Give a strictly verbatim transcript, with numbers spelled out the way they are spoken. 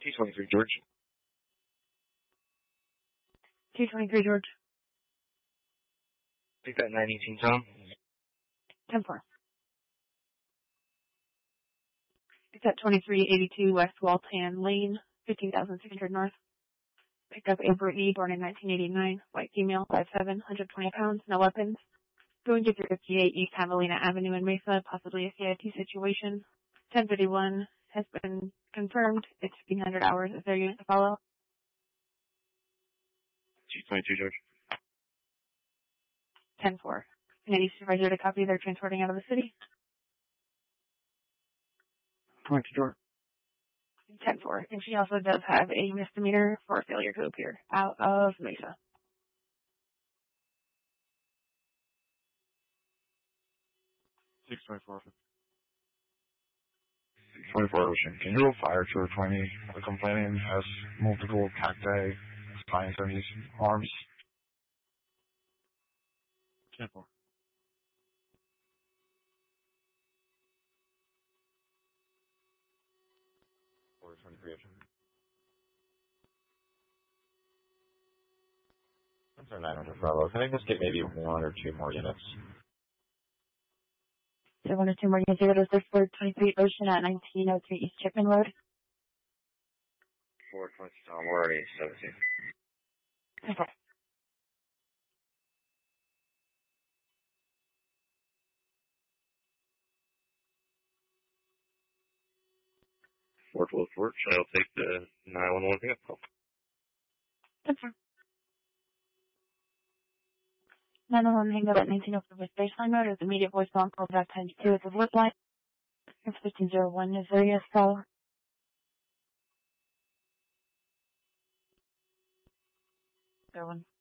T twenty-three, George. T twenty-three, George. Take that nine eighteen, Tom. ten four. It's at twenty-three eighty-two West Walton Lane, fifteen thousand six hundred North. Picked up Amber E., born in nineteen eighty-nine, white female, five seven, one hundred twenty pounds, no weapons. Going to three fifty-eight East Javelina Avenue in Mesa, possibly a C I T situation. ten fifty-one has been confirmed. It's fifteen hundred hours. Is there a unit to follow? T twenty-two, George. ten four. Any supervisor to copy they're transporting out of the city? twenty-two, George. ten four. And she also does have a misdemeanor for failure to appear out of Mesa. six twenty-four. six twenty-four, Ocean. Can you roll fire to twenty? The complainant has multiple cacti, spines on his arms. ten four. four twenty-three, Ocean. That's our nine hundred Bravo. Can I just get maybe one or two more units? So one or two more units. Here goes this for twenty-three Ocean at nineteen oh three East Chipman Road. four twenty, Tom. We're already at seventeen. Okay. four twelve, George. I'll take the nine one one pickup call. That's fine. nine one one hang up at nineteen oh three West Baseline Road. It's immediate voicemail on call back times two. It's a work line. It's fifteen oh one. Is there a yes call? There one.